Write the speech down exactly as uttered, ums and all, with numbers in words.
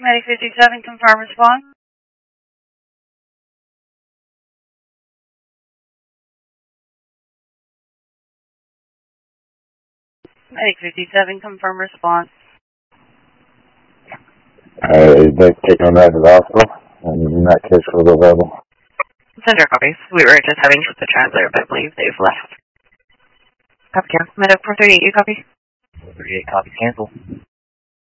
Medic fifty-seven, confirm response. Medic fifty-seven, confirm response. Uh, they take on that to the hospital, and in that case, we'll go available. Send our copies. We were just having with the translator, but I believe they've left. Copy, cancel. Medic four thirty-eight, you copy? four thirty-eight, copy, cancel.